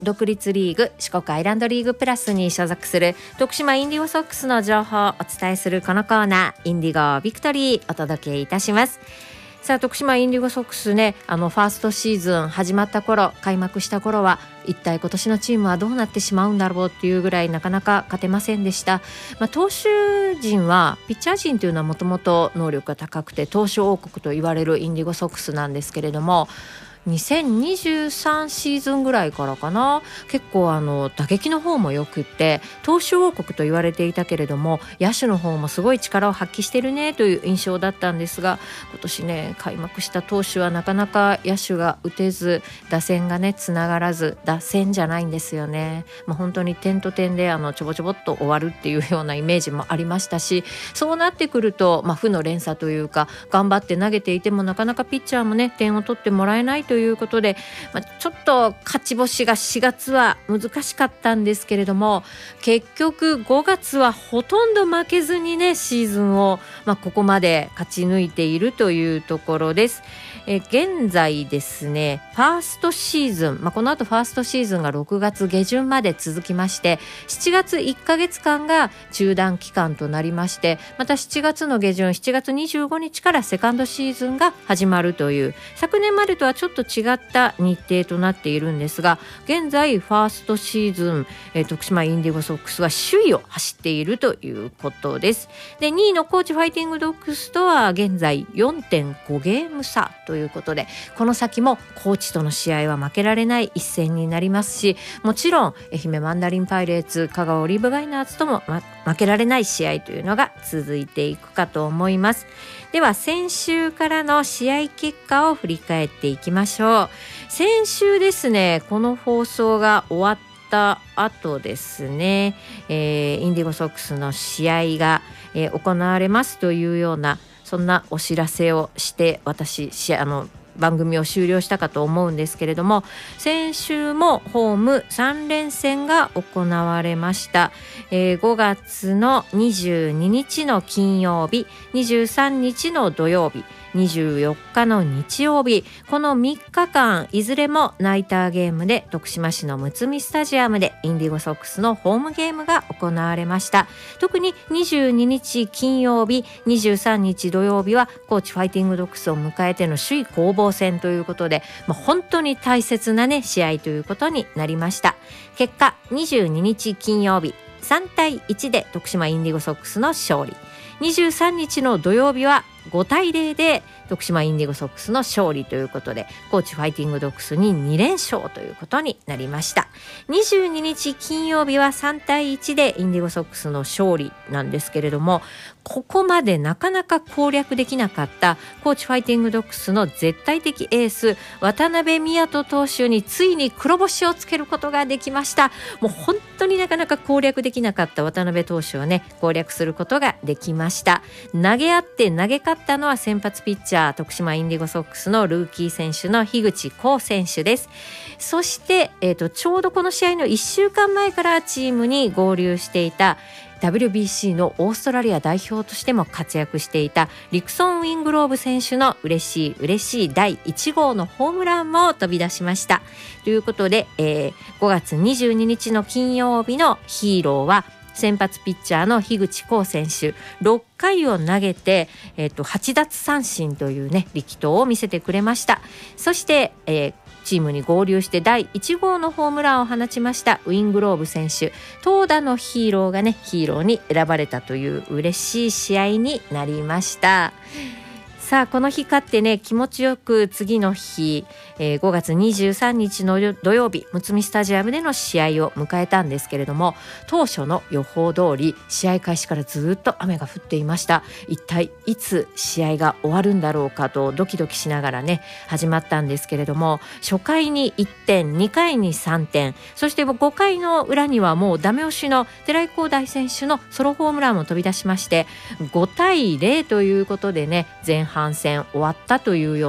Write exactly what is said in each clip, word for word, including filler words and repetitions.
独立リーグ四国アイランドリーグプラスに所属する徳島インディゴソックスの情報をお伝えするこのコーナー、インディゴビクトリーお届けいたします。さあ、徳島インディゴソックスね、あのファーストシーズン始まった頃、開幕した頃は一体今年のチームはどうなってしまうんだろうっていうぐらいなかなか勝てませんでした。まあ、投手陣はピッチャー陣というのはもともと能力が高くて投手王国と言われるインディゴソックスなんですけれども、にせんにじゅうさんシーズンぐらいからかな、結構あの打撃の方もよくって、投手王国と言われていたけれども野手の方もすごい力を発揮してるねという印象だったんですが、今年ね開幕した投手はなかなか野手が打てず、打線がねつながらず、打線じゃないんですよね。もう本当に点と点であのちょぼちょぼっと終わるっていうようなイメージもありましたし、そうなってくると、まあ、負の連鎖というか、頑張って投げていてもなかなかピッチャーもね点を取ってもらえないということで、まあ、ちょっと勝ち星がしがつは難しかったんですけれども、結局ごがつはほとんど負けずにねシーズンを、まあ、ここまで勝ち抜いているというところです。え現在ですね、ファーストシーズン、まあ、この後ファーストシーズンがろくがつげじゅんまで続きまして、しちがついっかげつかんが中断期間となりまして、またしちがつの下旬しちがつにじゅうごにちからセカンドシーズンが始まるという、昨年までとはちょっと違った日程となっているんですが、現在ファーストシーズン、えー、徳島インディゴソックスは首位を走っているということです。で、にいの高知ファイティングドッグスとは現在 よんてんご ゲーム差ということで、この先も高知との試合は負けられない一戦になりますし、もちろん愛媛マンダリンパイレーツ、香川オリーブガイナーズとも、ま、負けられない試合というのが続いていくかと思います。では先週からの試合結果を振り返っていきましょう。先週ですね、この放送が終わった後ですね、えー、インディゴソックスの試合が、えー、行われますというような、そんなお知らせをして私しあの番組を終了したかと思うんですけれども、先週もホームさんれんせんが行われました。えー、ごがつのにじゅうににちの金曜日、にじゅうさんにちの土曜日、にじゅうよっかの日曜日、このみっかかんいずれもナイターゲームで徳島市のむつみスタジアムでインディゴソックスのホームゲームが行われました。特ににじゅうににち金曜日、にじゅうさんにち土曜日は高知ファイティングドッグスを迎えての首位攻防戦ということで、まあ、本当に大切なね試合ということになりました。結果にじゅうににち金曜日さんたいいちで徳島インディゴソックスの勝利、にじゅうさんにちの土曜日はごたいゼロで徳島インディゴソックスの勝利ということで、高知ファイティングドッグスににれんしょうということになりました。にじゅうににち金曜日はさんたいいちでインディゴソックスの勝利なんですけれども、ここまでなかなか攻略できなかった高知ファイティングドッグスの絶対的エース渡辺美斗投手についに黒星をつけることができました。もう本当になかなか攻略できなかった渡辺投手をね攻略することができました。投げ合って投げ勝ったのは先発ピッチャー徳島インディゴソックスのルーキー選手の樋口浩選手です。そして、えーと、ちょうどこの試合のいっしゅうかんまえからチームに合流していたダブリュービーシー のオーストラリア代表としても活躍していたリクソン・ウィングローブ選手の嬉しい嬉しいだいいちごうのホームランも飛び出しました。ということで、えー、ごがつにじゅうににちの金曜日のヒーローは先発ピッチャーの樋口浩選手、ろっかいを投げて、えー、とはちだつさんしんというね力投を見せてくれました。そして、えーチームに合流してだいいちごうのホームランを放ちましたウィングローブ選手、投打のヒーローがねヒーローに選ばれたという嬉しい試合になりました。さあこの日勝ってね気持ちよく次の日、えー、ごがつにじゅうさんにちの土曜日むつみスタジアムでの試合を迎えたんですけれども、当初の予報通り試合開始からずっと雨が降っていました。一体いつ試合が終わるんだろうかとドキドキしながらね始まったんですけれども、初回にいってん、にかいにさんてん、そしてごかいの裏にはもうダメ押しの寺井光大選手のソロホームランも飛び出しましてごたいゼロということでね前半戦終わったというような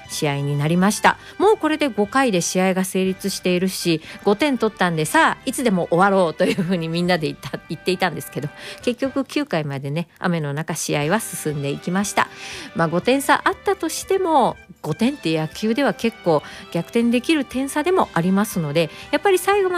試合になりました。もうこれでごかいで試合が成立しているし、ごてん取ったんでさあいつでも終わろうというふうにみんなで言った、言っていたんですけど、結局きゅうかいまでね雨の中試合は進んでいきました。まあごてん差あったとしてもごてんって野球では結構逆転できる点差でもありますので、やっぱり最後まで